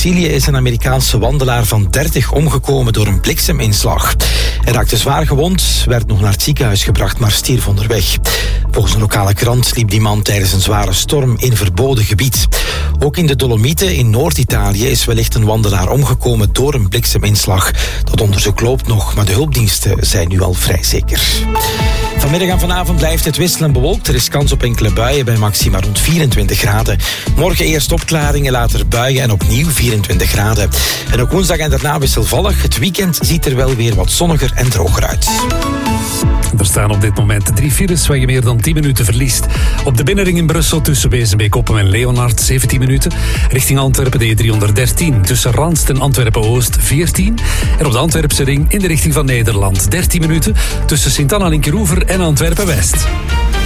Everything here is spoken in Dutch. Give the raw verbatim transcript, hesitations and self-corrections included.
Sicilië is een Amerikaanse wandelaar van dertig omgekomen door een blikseminslag. Hij raakte zwaar gewond, werd nog naar het ziekenhuis gebracht, maar stierf onderweg. Volgens een lokale krant liep die man tijdens een zware storm in verboden gebied. Ook in de Dolomieten in Noord-Italië is wellicht een wandelaar omgekomen door een blikseminslag. Dat onderzoek loopt nog, maar de hulpdiensten zijn nu al vrij zeker. Vanmiddag en vanavond blijft het wisselend bewolkt. Er is kans op enkele buien bij maxima rond vierentwintig graden. Morgen eerst opklaringen, later buien en opnieuw vierentwintig graden. En ook woensdag en daarna wisselvallig. Het weekend ziet er wel weer wat zonniger en droger uit. Er staan op dit moment drie files waar je meer dan tien minuten verliest. Op de binnenring in Brussel tussen Wezenbeek-Oppen en Leonard zeventien minuten. Richting Antwerpen de E driehonderddertien tussen Ranst en Antwerpen-Oost veertien. En op de Antwerpse ring in de richting van Nederland dertien minuten tussen Sint-Anna-Linkeroever en Antwerpen-West.